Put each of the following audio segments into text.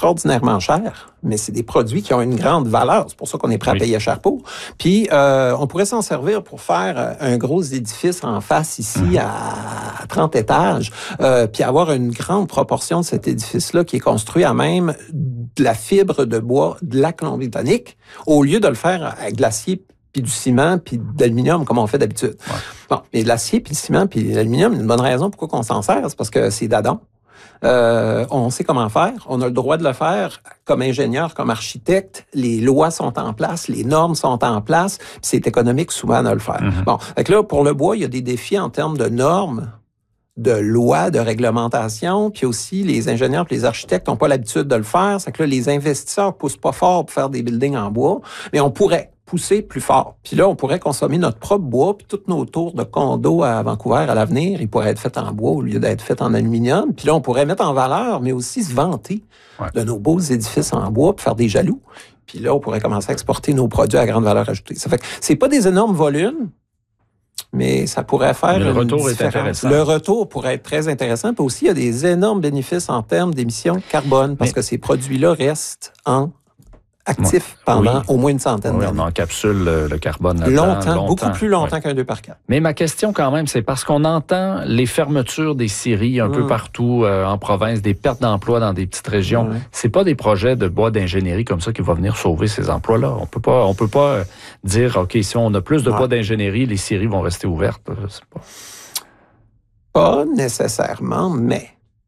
extraordinairement cher, mais c'est des produits qui ont une grande valeur. C'est pour ça qu'on est prêt à payer cher pour. Puis, on pourrait s'en servir pour faire un gros édifice en face ici à 30 étages, puis avoir une grande proportion de cet édifice-là qui est construit à même de la fibre de bois de la Colombie-Britannique, au lieu de le faire avec de l'acier puis du ciment, puis de l'aluminium, comme on fait d'habitude. Ouais. Bon, mais l'acier, puis le ciment, puis l'aluminium, une bonne raison pourquoi on s'en sert, c'est parce que c'est d'Adam. On sait comment faire, on a le droit de le faire comme ingénieur, comme architecte, les lois sont en place, les normes sont en place, puis c'est économique souvent de le faire. Bon, fait que là, pour le bois, il y a des défis en termes de normes, de lois, de réglementation, puis aussi les ingénieurs et les architectes n'ont pas l'habitude de le faire, c'est que là, les investisseurs poussent pas fort pour faire des buildings en bois, mais on pourrait pousser plus fort. Puis là, on pourrait consommer notre propre bois, puis toutes nos tours de condos à Vancouver à l'avenir, ils pourraient être faits en bois au lieu d'être faits en aluminium. Puis là, on pourrait mettre en valeur, mais aussi se vanter de nos beaux édifices en bois, puis faire des jaloux. Puis là, on pourrait commencer à exporter nos produits à grande valeur ajoutée. Ça fait que c'est pas des énormes volumes, mais ça pourrait faire le retour est intéressant. Le retour pourrait être très intéressant. Puis aussi, il y a des énormes bénéfices en termes d'émissions de carbone, parce que ces produits-là restent actifs pendant au moins une centaine d'années. On encapsule le carbone longtemps, beaucoup plus longtemps qu'un 2x4. Mais ma question quand même, c'est parce qu'on entend les fermetures des scieries un peu partout en province, des pertes d'emplois dans des petites régions. C'est pas des projets de bois d'ingénierie comme ça qui vont venir sauver ces emplois-là. On peut pas dire, OK, si on a plus de bois d'ingénierie, les scieries vont rester ouvertes. Je sais pas nécessairement, mais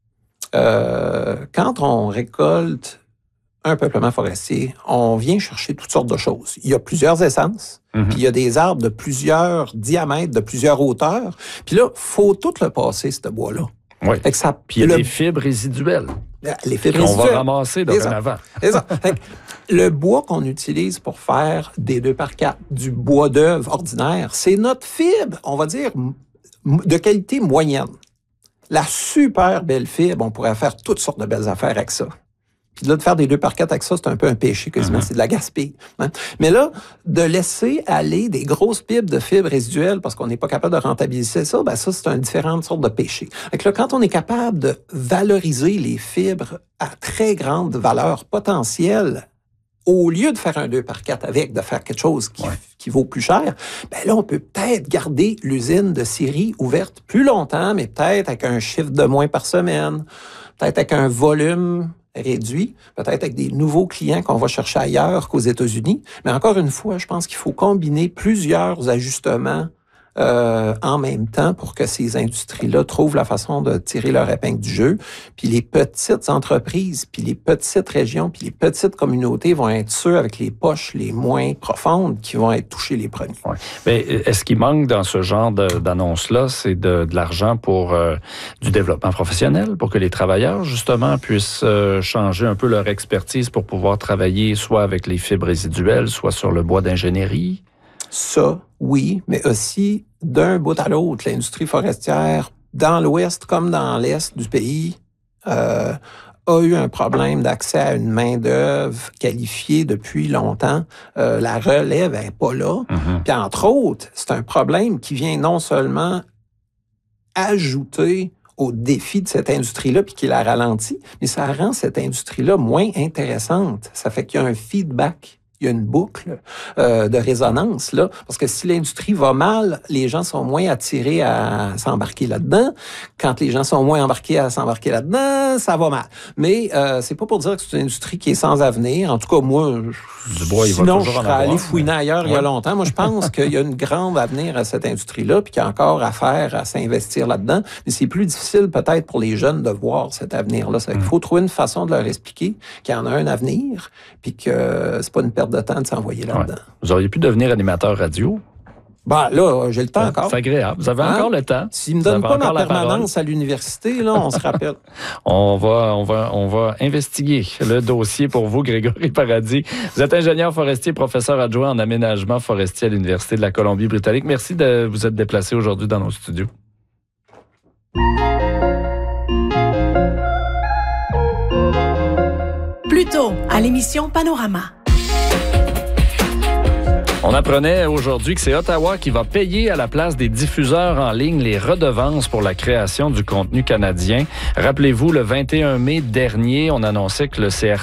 quand on récolte un peuplement forestier, on vient chercher toutes sortes de choses. Il y a plusieurs essences, puis il y a des arbres de plusieurs diamètres, de plusieurs hauteurs. Puis là, il faut tout le passer, ce bois-là. Oui. Puis il y a des fibres résiduelles. Les fibres résiduelles. On va ramasser dorénavant. C'est ça. Le bois qu'on utilise pour faire des 2x4, du bois d'œuvre ordinaire, c'est notre fibre, on va dire, de qualité moyenne. La super belle fibre, on pourrait faire toutes sortes de belles affaires avec ça. Puis là, de faire des 2x4 avec ça, c'est un peu un péché quasiment, c'est de la gaspille. Hein? Mais là, de laisser aller des grosses pipes de fibres résiduelles parce qu'on n'est pas capable de rentabiliser ça, ben ça, c'est une différente sorte de péché. Fait que là, quand on est capable de valoriser les fibres à très grande valeur potentielle, au lieu de faire un 2x4 avec, de faire quelque chose qui vaut plus cher, ben là, on peut peut-être garder l'usine de scierie ouverte plus longtemps, mais peut-être avec un chiffre de moins par semaine, peut-être avec un volume réduit, peut-être avec des nouveaux clients qu'on va chercher ailleurs qu'aux États-Unis. Mais encore une fois, je pense qu'il faut combiner plusieurs ajustements en même temps pour que ces industries-là trouvent la façon de tirer leur épingle du jeu. Puis les petites entreprises, puis les petites régions, puis les petites communautés vont être ceux avec les poches les moins profondes qui vont être touchés les premiers. Ouais. Mais est-ce qu'il manque dans ce genre d'annonce-là, c'est de l'argent pour du développement professionnel, pour que les travailleurs, justement, puissent changer un peu leur expertise pour pouvoir travailler soit avec les fibres résiduelles, soit sur le bois d'ingénierie? Ça, oui, mais aussi, d'un bout à l'autre, l'industrie forestière, dans l'ouest comme dans l'est du pays, a eu un problème d'accès à une main-d'œuvre qualifiée depuis longtemps. La relève n'est pas là. Puis entre autres, c'est un problème qui vient non seulement ajouter au défi de cette industrie-là, puis qui la ralentit, mais ça rend cette industrie-là moins intéressante. Ça fait qu'il y a un feedback. Il y a une boucle de résonance, là, parce que si l'industrie va mal, les gens sont moins attirés à s'embarquer là-dedans. Quand les gens sont moins embarqués à s'embarquer là-dedans, ça va mal. Mais c'est pas pour dire que c'est une industrie qui est sans avenir. En tout cas, moi, sinon, je serais allé fouiner ailleurs il y a longtemps. Moi, je pense qu'il y a une grande avenir à cette industrie-là, puis qu'il y a encore à faire, à s'investir là-dedans. Mais c'est plus difficile, peut-être, pour les jeunes de voir cet avenir-là. Il faut trouver une façon de leur expliquer qu'il y en a un avenir, puis que c'est pas une perte de temps de s'envoyer là-dedans. Vous auriez pu devenir animateur radio? Ben là, j'ai le temps encore. C'est agréable. Vous avez encore le temps. S'ils me donnent pas ma permanence à l'université, là, on se rappelle. On va investiguer le dossier pour vous, Grégory Paradis. Vous êtes ingénieur forestier, professeur adjoint en aménagement forestier à l'Université de la Colombie-Britannique. Merci de vous être déplacé aujourd'hui dans nos studios. Plus tôt, à l'émission Panorama. On apprenait aujourd'hui que c'est Ottawa qui va payer à la place des diffuseurs en ligne les redevances pour la création du contenu canadien. Rappelez-vous, le 21 mai dernier, on annonçait que le CRTC